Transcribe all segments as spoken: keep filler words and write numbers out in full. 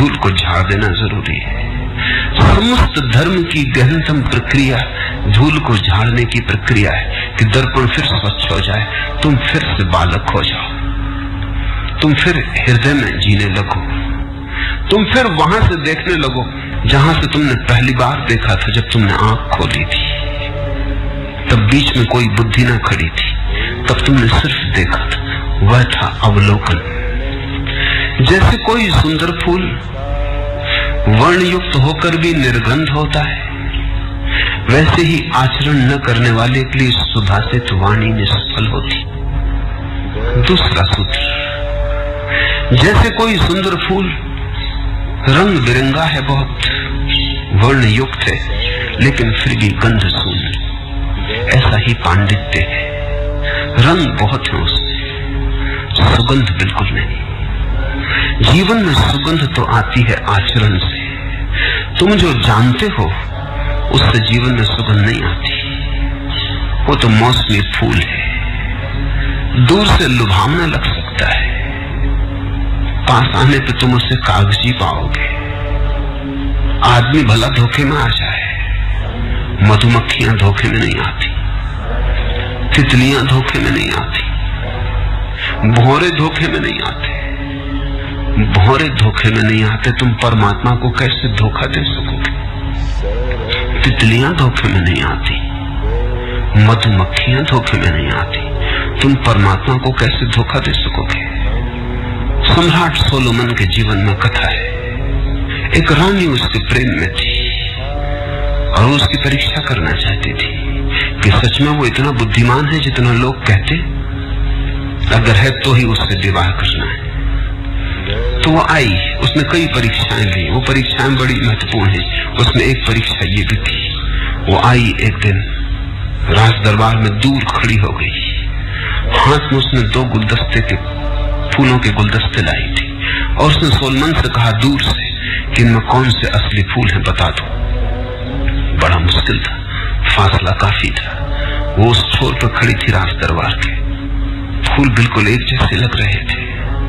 धूल को झाड़ देना जरूरी है। समस्त धर्म की गहनतम प्रक्रिया धूल को झाड़ने की प्रक्रिया है कि दर्पण फिर स्वच्छ हो जाए, तुम फिर से बालक हो जाओ, तुम फिर हृदय में जीने लगो, तुम फिर वहां से देखने लगो जहां से तुमने पहली बार देखा था, जब तुमने आंख खोली थी। तब बीच में कोई बुद्धि ना खड़ी थी, तब तुमने सिर्फ देखा था, वह था अवलोकन। जैसे कोई सुंदर फूल वर्ण युक्त होकर भी निर्गंध होता है, वैसे ही आचरण न करने वाले के लिए सुभाषित वाणी निष्फल होती। दूसरा सूत्र, जैसे कोई सुंदर फूल रंग बिरंगा है, बहुत वर्ण युक्त है, लेकिन फिर भी गंध शून्य, ऐसा ही पांडित्य है। रंग बहुत है उसमें, सुगंध बिल्कुल नहीं। जीवन में सुगंध तो आती है आचरण से। तुम जो जानते हो उससे जीवन में सुगंध नहीं आती, वो तो मौसमी फूल है, दूर से लुभावना लग सकता है, पास आने पे तुम उससे कागजी पाओगे। आदमी भला धोखे में आ जाए, मधुमक्खियां धोखे में नहीं आती, तितलियां धोखे में नहीं आती, भौरे धोखे में नहीं आते। भौरे धोखे में नहीं आते, तुम परमात्मा को कैसे धोखा दे सकोगे? तितलियां धोखे में नहीं आती, मधुमक्खियां धोखे में नहीं आती, तुम परमात्मा को कैसे धोखा दे सकोगे? सम्राट सोलोमन के जीवन में कथा है, एक रानी उसके प्रेम में थी और वो उसकी परीक्षा करना चाहती थी कि सच में वो इतना बुद्धिमान है जितना लोग कहते, अगर है तो ही उससे विवाह करना है। तो वो आई, उसने कई परीक्षाएं ली, वो परीक्षाएं बड़ी महत्वपूर्ण हैं, उसमें एक परीक्षा ये भी थी। वो आई एक दिन राज दरबार में दूर खड़ी हो गई, हाथ में उसने दो गुलदस्ते के फूलों के गुलदस्ते लाई थी और उसने सोलोमन से कहा दूर से कि इनमें कौन से असली फूल हैं बता दो। बड़ा मुश्किल था, फासला काफी था, वो उस छोर पर खड़ी थी राज दरबार के, फूल बिल्कुल एक जैसे लग रहे थे।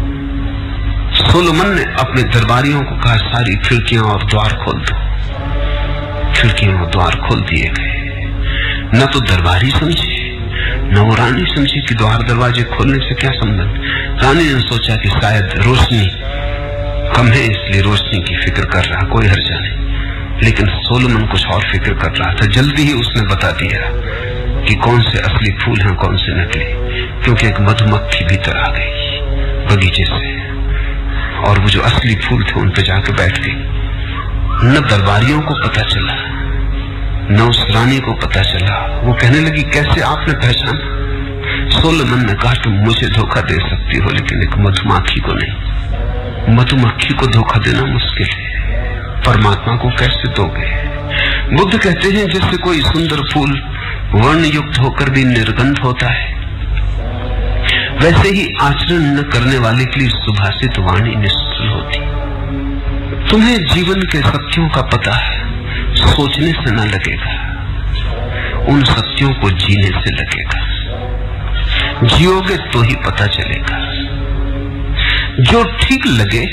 सोलोमन ने अपने दरबारियों को कहा सारी खिड़कियां और द्वार खोल दो। खिड़कियां और द्वार खोल दिए गए। न तो दरबारी समझे न वो रानी समझी कि द्वार दरवाजे खोलने से क्या संबंध। रानी ने सोचा कि शायद रोशनी कम है इसलिए रोशनी की फिक्र कर रहा, कोई हर्जा नहीं। लेकिन सोलोमन कुछ और फिक्र कर रहा था। जल्दी ही उसने बता दिया कि कौन से असली फूल हैं कौन से नकली, क्योंकि एक मधुमक्खी भीतर आ गई बगीचे से और वो जो असली फूल थे उन पे जाके बैठ गई। न दरबारियों को पता चला न उस रानी को पता चला। वो कहने लगी कैसे आपने पहचाना? सोलोमन ने कहा तुम मुझे धोखा दे सकती हो लेकिन एक मधुमक्खी को नहीं। मधुमक्खी को धोखा देना मुश्किल है, परमात्मा को कैसे दोगे? बुद्ध कहते हैं जैसे कोई सुंदर फूल वर्ण युक्त होकर भी निर्गंध होता है, वैसे ही आचरण न करने वाले के लिए सुभाषित वाणी निष्फल होती। तुम्हें जीवन के सत्यों का पता है, सोचने से न लगेगा, उन सत्यों को जीने से लगेगा। जियोगे तो ही पता चलेगा। जो ठीक लगे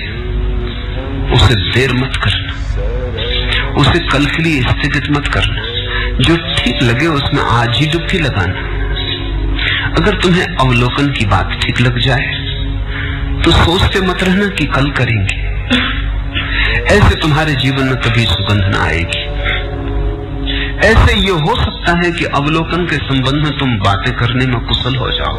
उसे देर मत करना, उसे कल के लिए स्थगित मत करना। जो ठीक लगे उसमें आज ही डुबकी लगाना। अगर तुम्हें अवलोकन की बात ठीक लग जाए तो सोचते मत रहना कि कल करेंगे। ऐसे तुम्हारे जीवन में कभी सुगंध ना आएगी। ऐसे ये हो सकता है कि अवलोकन के संबंध में तुम बातें करने में कुशल हो जाओ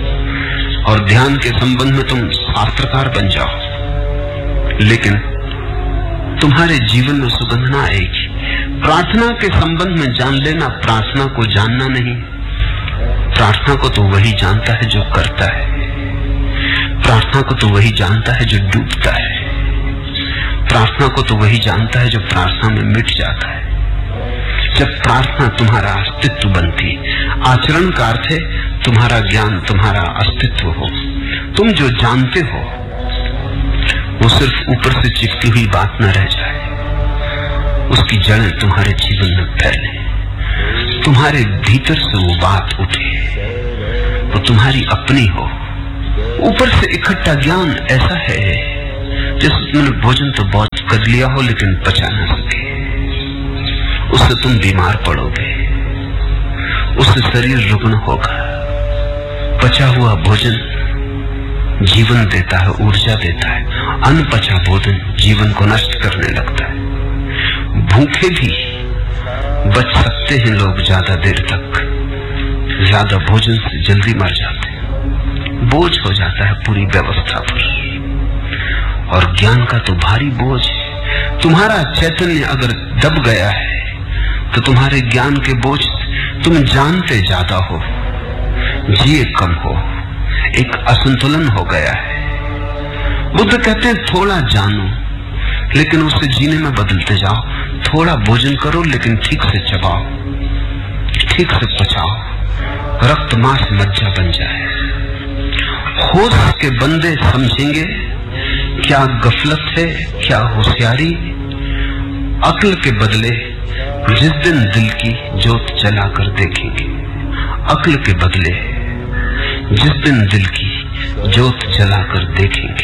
और ध्यान के संबंध में तुम शास्त्रकार बन जाओ, लेकिन तुम्हारे जीवन में सुगंध ना आएगी। प्रार्थना के संबंध में जान लेना, प्रार्थना को जानना नहीं। प्रार्थना को तो वही जानता है जो करता है, प्रार्थना को तो वही जानता है जो डूबता है, प्रार्थना को तो वही जानता है जो प्रार्थना में मिट जाता है। जब प्रार्थना तुम्हारा अस्तित्व बनती, आचरण का अर्थ है तुम्हारा ज्ञान तुम्हारा अस्तित्व हो। तुम जो जानते हो वो सिर्फ ऊपर से चिपकी हुई बात न रह जाए, उसकी जड़ें तुम्हारे जीवन में फैले, तुम्हारे भीतर से वो बात उठे, वो तुम्हारी अपनी हो। ऊपर से इकट्ठा ज्ञान ऐसा है जैसे तुमने भोजन तो बहुत कर लिया हो लेकिन पचा ना सके, उससे तुम बीमार पड़ोगे, उससे शरीर रुग्ण होगा। पचा हुआ भोजन जीवन देता है, ऊर्जा देता है। अनपचा भोजन जीवन को नष्ट करने लगता है। भूखे भी बच सकते हैं लोग ज्यादा देर तक, ज्यादा भोजन से जल्दी मर जाते हैं। बोझ हो जाता है पूरी व्यवस्था पर। और ज्ञान का तो भारी बोझ है। तुम्हारा चैतन्य अगर दब गया है तो तुम्हारे ज्ञान के बोझ तुम जानते ज्यादा हो, जिए कम हो, एक असंतुलन हो गया है। बुद्ध कहते हैं थोड़ा जानो लेकिन उसे जीने में बदलते जाओ। थोड़ा भोजन करो लेकिन ठीक से चबाओ, ठीक से पचाओ, रक्त मांस मज्जा बन जाए। होश के बंदे समझेंगे क्या गफलत है, क्या होशियारी। अक्ल के बदले जिस दिन दिल की जोत जलाकर देखेंगे, अक्ल के बदले जिस दिन दिल की जोत जलाकर देखेंगे,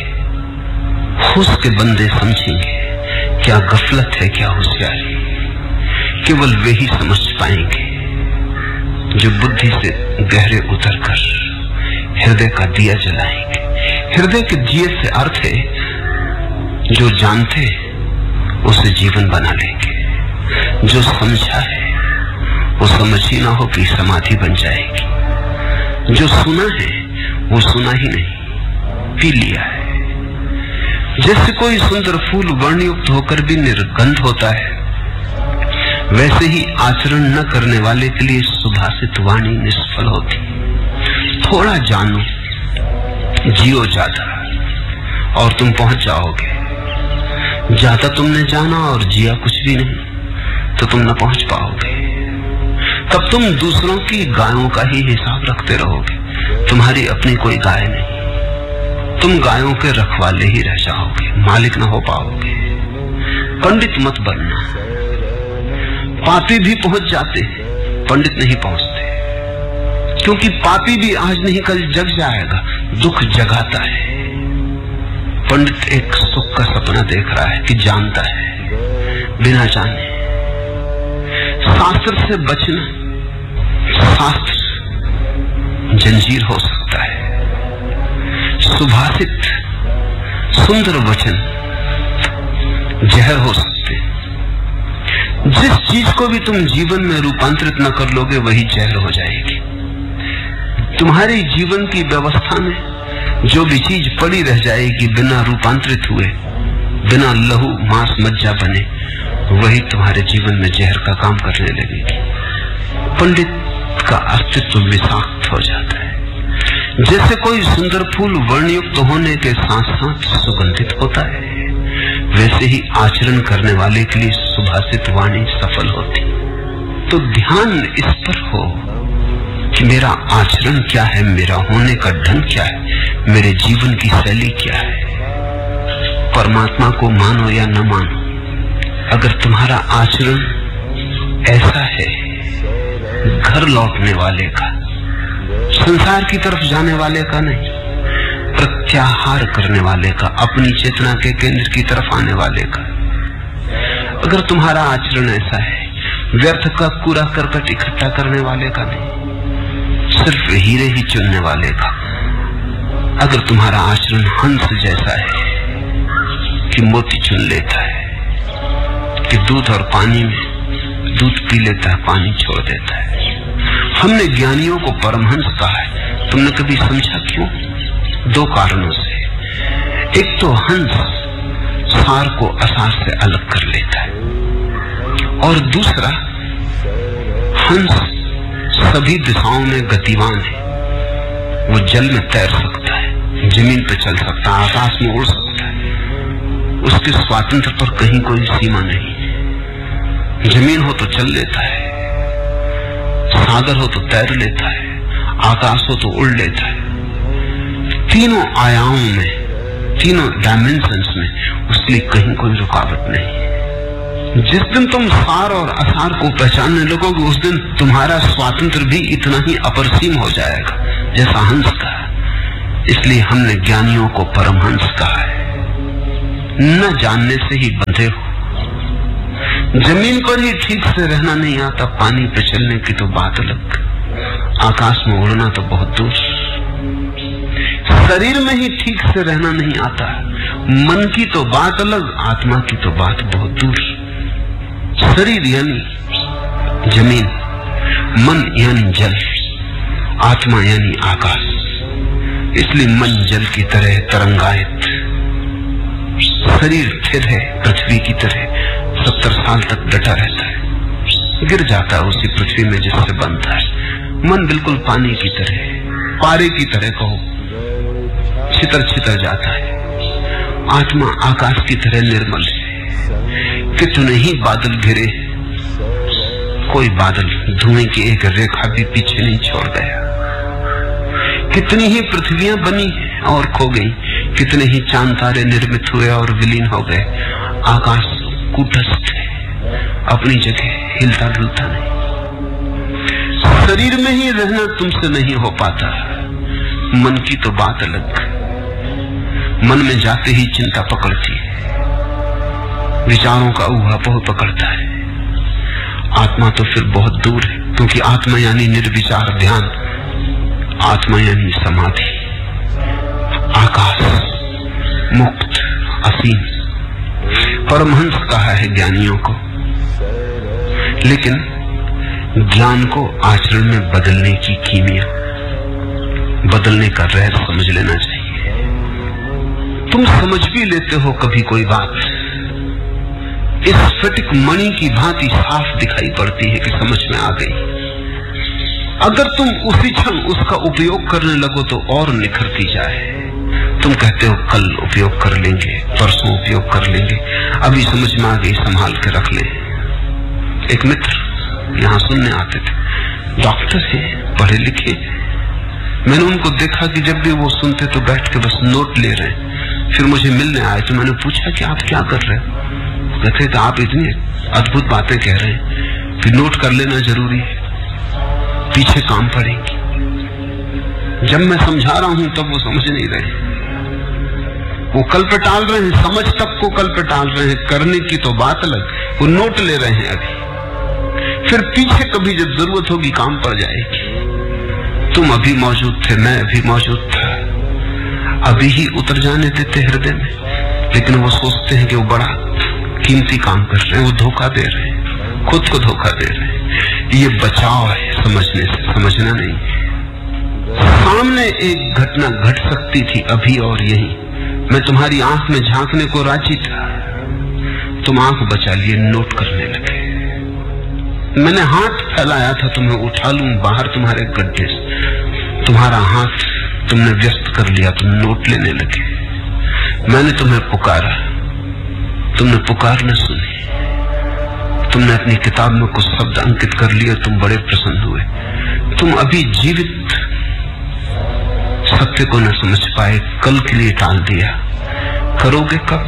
होश के बंदे समझेंगे क्या गफलत है, क्या होशियारी। केवल वे ही समझ पाएंगे जो बुद्धि से गहरे उतरकर हृदय का दिया जलाएंगे। हृदय के दिए से अर्थ है जो जानते उसे जीवन बना लेंगे, जो समझा है वो समझ ही ना हो कि समाधि बन जाएगी, जो सुना है वो सुना ही नहीं, पी लिया है। जैसे कोई सुंदर फूल वर्णयुक्त होकर भी निर्गंध होता है, वैसे ही आचरण न करने वाले के लिए सुभाषित वाणी निष्फल होती। थोड़ा जानो, जियो ज्यादा और तुम पहुंच जाओगे। ज्यादा तुमने जाना और जिया कुछ भी नहीं तो तुम न पहुंच पाओगे। तब तुम दूसरों की गायों का ही हिसाब रखते रहोगे, तुम्हारी अपनी कोई गाय नहीं। तुम गायों के रखवाले ही रह जाओगे, मालिक न हो पाओगे। पंडित मत बनना। पापी भी पहुंच जाते, पंडित नहीं पहुंचते, क्योंकि पापी भी आज नहीं कल जग जाएगा, दुख जगाता है। पंडित एक सुख का सपना देख रहा है कि जानता है बिना जाने। शास्त्र से बचना, शास्त्र जंजीर हो सकता है। सुभाषित सुंदर वचन जहर हो सकते। जिस चीज को भी तुम जीवन में रूपांतरित न कर लोगे वही जहर हो जाएगी। तुम्हारी जीवन की व्यवस्था में जो भी चीज पड़ी रह जाएगी बिना रूपांतरित हुए, बिना लहू मांस मज्जा बने, वही तुम्हारे जीवन में जहर का काम करने लगेगी। पंडित का अस्तित्व विषाक्त हो जाता है। जैसे कोई सुंदर फूल वर्णयुक्त होने के साथ साथ सुगंधित होता है, वैसे ही आचरण करने वाले के लिए सुभाषित वाणी सफल होती। तो ध्यान इस पर हो कि मेरा आचरण क्या है, मेरा होने का ढंग क्या है, मेरे जीवन की शैली क्या है। परमात्मा को मानो या न मानो, अगर तुम्हारा आचरण ऐसा है घर लौटने वाले का, संसार की तरफ जाने वाले का नहीं, प्रत्याहार करने वाले का, अपनी चेतना के केंद्र की तरफ आने वाले का, अगर तुम्हारा आचरण ऐसा है व्यर्थ का कूड़ा करकट इकट्ठा करने वाले का नहीं, सिर्फ हीरे ही चुनने वाले का, अगर तुम्हारा आचरण हंस जैसा है कि मोती चुन लेता है, कि दूध और पानी में दूध पी लेता है, पानी छोड़ देता है। हमने ज्ञानियों को परमहंस कहा है, तुमने कभी समझा क्यों? दो कारणों से। एक तो हंस सार को असार से अलग कर लेता है, और दूसरा हंस सभी दिशाओं में गतिवान है। वो जल में तैर सकता है, जमीन पर चल सकता है, आकाश में उड़ सकता है। उसके स्वातंत्र पर कहीं कोई सीमा नहीं। जमीन हो तो चल लेता है, सागर हो तो तैर लेता है, आकाश हो तो उड़ लेता है। तीनों आयामों में, तीनों डायमेंशंस में उसके लिए कहीं कोई रुकावट नहीं। जिस दिन तुम सार और असार को पहचानने लगोगे, उस दिन तुम्हारा स्वातंत्र भी इतना ही अपरसीम हो जाएगा जैसा हंस का। इसलिए हमने ज्ञानियों को परमहंस कहा है। न जानने से ही बंधे हो। जमीन पर ही ठीक से रहना नहीं आता, पानी पे चलने की तो बात अलग, आकाश में उड़ना तो बहुत दूर। शरीर में ही ठीक से रहना नहीं आता, मन की तो बात अलग, आत्मा की तो बात बहुत दूर। शरीर यानी जमीन, मन यानी जल, आत्मा यानी आकाश। इसलिए मन जल की तरह तरंगायत, शरीर स्थिर है पृथ्वी की तरह, सत्तर साल तक डटा रहता है, गिर जाता है उसी पृथ्वी में जिससे बनता है। मन बिल्कुल पानी की तरह, पारे की तरह कहो, छितर छितर जाता है। आत्मा आकाश की तरह निर्मल है। कितने ही बादल घिरे, कोई बादल धुएं की एक रेखा भी पीछे नहीं छोड़ गया। कितनी ही पृथ्वियां बनी और खो गई, कितने ही चांद तारे निर्मित हुए और विलीन हो गए। आकाश कूटस्थ है, अपनी जगह हिलता डुलता नहीं। शरीर में ही रहना तुमसे नहीं हो पाता, मन की तो बात अलग। मन में जाते ही चिंता पकड़ती है, विचारों का ऊहापोह पकड़ता है। आत्मा तो फिर बहुत दूर है, क्योंकि आत्मा यानी निर्विचार ध्यान, आत्मा यानी समाधि, आकाश, मुक्त, असीम। परमहंस कहा है ज्ञानियों को, लेकिन ज्ञान को आचरण में बदलने की कीमिया, बदलने का रहस्य समझ लेना चाहिए। तुम समझ भी लेते हो कभी कोई बात, इस स्फटिक मणि की भांति साफ दिखाई पड़ती है कि समझ में आ गई। अगर तुम उसी क्षण उसका उपयोग करने लगो तो और निखरती जाए। तुम कहते हो कल उपयोग कर लेंगे, परसों उपयोग कर लेंगे, अभी समझ में आ गई, संभाल के रख ले। एक मित्र यहाँ सुनने आते थे, डॉक्टर है, पढ़े लिखे। मैंने उनको देखा कि जब भी वो सुनते तो बैठ के बस नोट ले रहे हैं। फिर मुझे मिलने आए तो मैंने पूछा कि आप क्या कर रहे हो? कहते तो आप इतनी अद्भुत बातें कह रहे हैं, फिर नोट कर लेना जरूरी है, पीछे काम पड़ेगी। जब मैं समझा रहा हूं तब वो समझ नहीं रहे, वो कल पे टाल रहे हैं, समझ तक को कल पे टाल रहे हैं, करने की तो बात अलग, वो नोट ले रहे हैं अभी। फिर पीछे कभी जब जरूरत होगी काम पड़ जाएगी। तुम अभी मौजूद थे, मैं अभी मौजूद था, अभी ही उतर जाने देते हृदय में, लेकिन वो सोचते हैं कि वो बड़ा कीमती काम कर रहे हैं, वो धोखा दे रहे हैं, खुद को धोखा दे रहे हैं। ये बचाव है समझने से, समझना नहीं। सामने एक घटना घट सकती थी अभी और यही, मैं तुम्हारी आंख में झांकने को राजी था, तुम आंख बचा लिए, नोट करने लगे। मैंने हाथ फैलाया था तुम्हें उठा लूं बाहर तुम्हारे गड्ढे से, तुम्हारा हाथ तुमने व्यस्त कर लिया, तुम नोट लेने लगे। मैंने तुम्हें पुकारा, तुमने पुकार न सुनी, तुमने अपनी किताब में कुछ शब्द अंकित कर लिए, तुम बड़े प्रसन्न हुए। तुम अभी जीवित सत्य को न समझ पाए, कल के लिए टाल दिया। करोगे कब?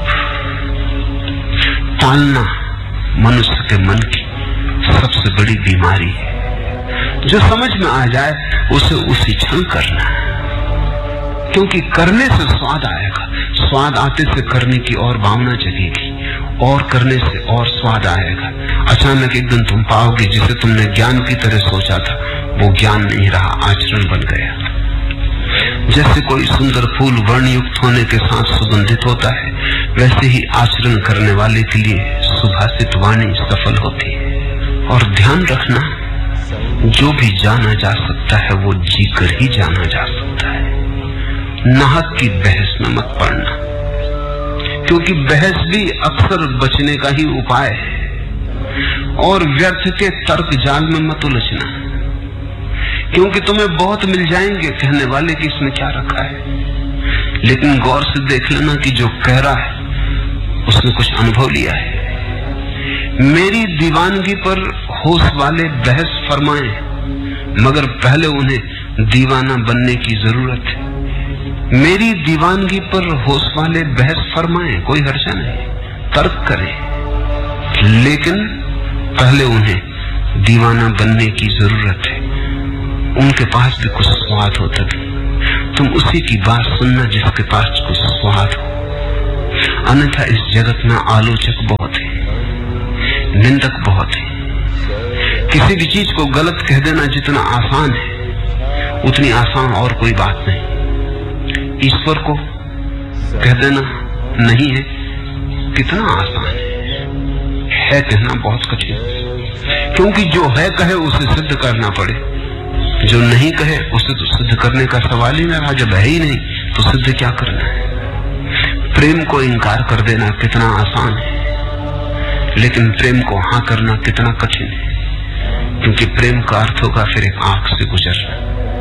टालना मनुष्य के मन की सबसे बड़ी बीमारी है। जो समझ में आ जाए उसे उसी क्षण करना, क्योंकि करने से स्वाद आएगा, स्वाद आते से करने की और भावना जगेगी, और करने से और स्वाद आएगा। अचानक एक दिन तुम पाओगे जिसे तुमने ज्ञान की तरह सोचा था वो ज्ञान नहीं रहा, आचरण बन गया। जैसे कोई सुंदर फूल वर्णयुक्त होने के साथ सुगंधित होता है, वैसे ही आचरण करने वाले के लिए सुभाषित वाणी सफल होती है। और ध्यान रखना, जो भी जाना जा सकता है वो जीकर ही जाना जा सकता है। नाहक की बहस में मत पड़ना, क्योंकि बहस भी अक्सर बचने का ही उपाय है। और व्यर्थ के तर्क जाल में मत उलझना, क्योंकि तुम्हें बहुत मिल जाएंगे कहने वाले कि इसमें क्या रखा है, लेकिन गौर से देख लेना कि जो कह रहा है उसने कुछ अनुभव लिया है। मेरी दीवानगी पर होश वाले बहस फरमाएं, मगर पहले उन्हें दीवाना बनने की जरूरत है। मेरी दीवानगी पर होश वाले बहस फरमाएं, कोई हर्जा नहीं, तर्क करें, लेकिन पहले उन्हें दीवाना बनने की जरूरत है। उनके पास भी कुछ स्वाद होता है, तुम उसी की बात सुनना जिसके पास कुछ स्वाद हो। अन्यथा इस जगत में आलोचक बहुत है, निंदक बहुत है। किसी भी चीज को गलत कह देना जितना आसान है, उतनी आसान और कोई बात नहीं। ईश्वर को कह देना नहीं है कितना आसान है, है कहना बहुत कठिन। क्योंकि जो है कहे उसे सिद्ध करना पड़े, जो नहीं कहे उसे तो सिद्ध करने का सवाल ही ना रहा। जब है ही नहीं तो सिद्ध क्या करना है। प्रेम को इनकार कर देना कितना आसान है, लेकिन प्रेम को हाँ करना कितना कठिन है। क्योंकि प्रेम का अर्थ होगा फिर एक आंख से गुजरना।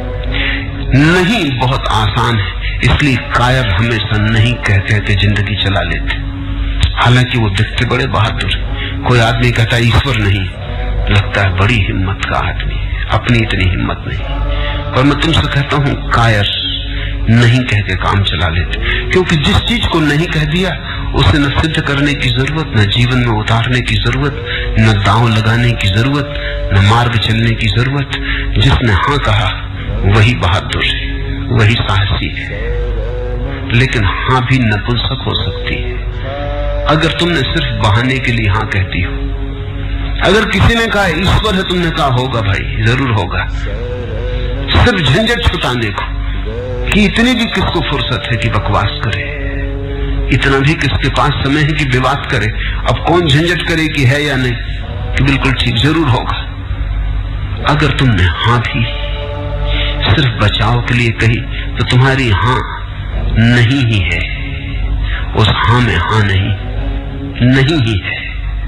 नहीं बहुत आसान है, इसलिए कायर हमेशा नहीं कह कहते जिंदगी चला लेते, हालांकि वो दिखते बड़े बहादुर। कोई आदमी कहता है ईश्वर नहीं, लगता है बड़ी हिम्मत का आदमी, अपनी इतनी हिम्मत नहीं। और मैं तुमसे कहता हूं कायर नहीं कह के काम चला लेते, क्योंकि जिस चीज को नहीं कह दिया उसे न सिद्ध करने की जरूरत, न जीवन में उतारने की जरूरत, न दांव लगाने की जरूरत, न मार्ग चलने की जरूरत। जिसने हाँ कहा वही बहादुर है, वही साहसी है। लेकिन हाँ भी नपुंसक हो सकती है अगर तुमने सिर्फ बहाने के लिए हाँ कहती हो। अगर किसी ने कहा ईश्वर है, तुमने कहा होगा भाई, जरूर होगा, सिर्फ झंझट छुटाने को कि इतनी भी किसको फुर्सत है कि बकवास करे, इतना भी किसके पास समय है कि विवाद करे। अब कौन झंझट करे कि है या नहीं, कि बिल्कुल ठीक जरूर होगा। अगर तुमने हाँ भी सिर्फ बचाव के लिए कही तो तुम्हारी हाँ नहीं ही है, उस हाँ में हाँ नहीं नहीं ही है।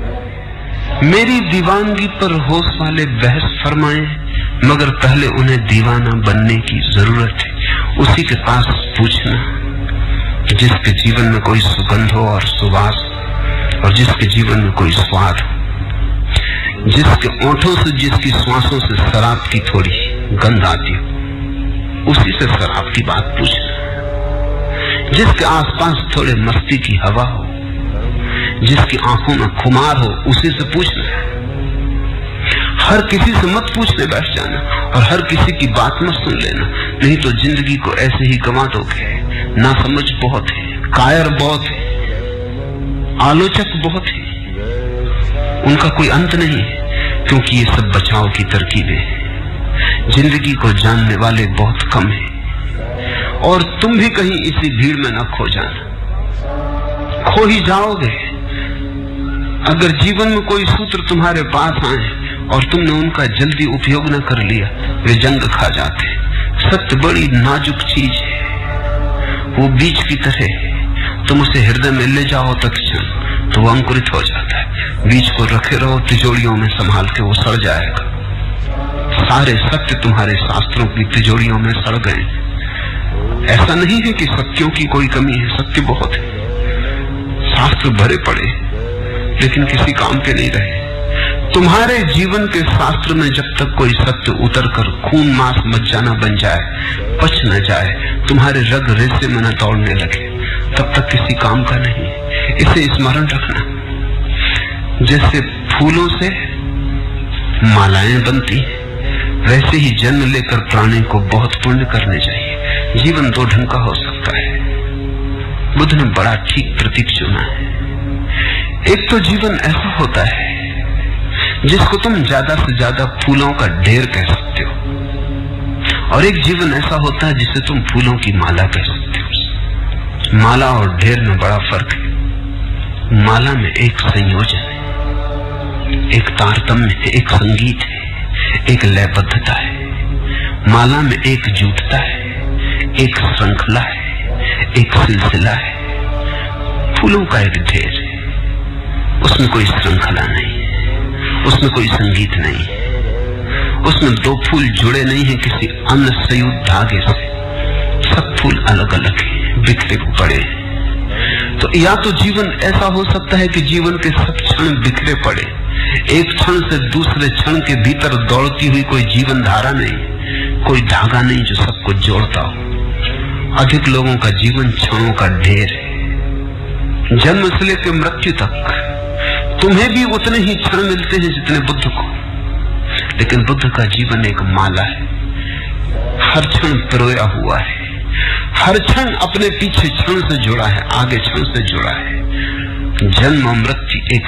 मेरी दीवानगी पर होश वाले बहस फरमाए, मगर पहले उन्हें दीवाना बनने की जरूरत है। उसी के पास पूछना जिसके जीवन में कोई सुगंध हो और सुवास, और जिसके जीवन में कोई स्वाद हो, जिसके ओंठों से, जिसकी श्वासों से शराब की थोड़ी गंध आती हो, उसी से शराब की बात पूछना। जिसके आसपास थोड़े मस्ती की हवा हो, जिसकी आंखों में खुमार हो, उसी से पूछना। हर किसी से मत पूछने बैठ जाना और हर किसी की बात मत सुन लेना, नहीं तो जिंदगी को ऐसे ही गंवा दोगे। ना समझ बहुत है, कायर बहुत है, आलोचक बहुत है, उनका कोई अंत नहीं है, क्योंकि ये सब बचाव की तरकीबें हैं। जिंदगी को जानने वाले बहुत कम हैं, और तुम भी कहीं इसी भीड़ में न खो जाना, खो ही जाओगे। अगर जीवन में कोई सूत्र तुम्हारे पास आए और तुमने उनका जल्दी उपयोग न कर लिया, वे जंग खा जाते। सत्य बड़ी नाजुक चीज है, वो बीज की तरह, तुम उसे हृदय में ले जाओ तत्क्षण तो वो अंकुरित हो जाता है। बीज को रखे रहो तिजोरियों में संभाल के, वो सड़ जाएगा। सारे सत्य तुम्हारे शास्त्रों की तिजोरियों में सड़ गए। ऐसा नहीं है कि सत्यों की कोई कमी है, सत्य बहुत है, शास्त्र भरे पड़े, लेकिन किसी काम के नहीं रहे। तुम्हारे जीवन के शास्त्र में जब तक कोई सत्य उतर कर खून मांस मज्जाना बन जाए, पच न जाए, तुम्हारे रग रेसे में न दौड़ने लगे, तब तक किसी काम का नहीं। इसे स्मरण रखना। जैसे फूलों से मालाएं बनती, वैसे ही जन्म लेकर प्राणी को बहुत पुण्य करने चाहिए। जीवन दो ढंग का हो सकता है, बुद्ध ने बड़ा ठीक प्रतीक चुना है। एक तो जीवन ऐसा होता है जिसको तुम ज्यादा से ज्यादा फूलों का ढेर कह सकते हो, और एक जीवन ऐसा होता है जिसे तुम फूलों की माला कह सकते हो। माला और ढेर में बड़ा फर्क है। माला में एक संयोजन है, एक तारतम्य है, एक संगीत है, एक लयबद्धता है। माला में एक जुटता है, एक श्रृंखला है, एक सिलसिला है। फूलों का एक ढेर है, उसमें कोई श्रृंखला नहीं, उसमें कोई संगीत नहीं, उसमें दो फूल जुड़े नहीं हैं किसी अन्य संयुक्त धागे से। सब फूल अलग अलग हैं, बिखरे पड़े हैं। तो या तो जीवन ऐसा हो सकता है कि जीवन के सब क्षण बिखरे पड़े, एक क्षण से दूसरे क्षण के भीतर दौड़ती हुई कोई जीवन धारा नहीं, कोई धागा नहीं जो सबको जोड़ता हो। अधिक लोगों का जीवन क्षणों का ढेर है, जन्म से लेकर मृत्यु तक। तुम्हें भी उतने ही क्षण मिलते हैं जितने बुद्ध को, लेकिन बुद्ध का जीवन एक माला है, हर क्षण पिरोया हुआ है, हर क्षण अपने पीछे क्षण से जुड़ा है, आगे क्षण से जुड़ा है। जन्म मृत्यु एक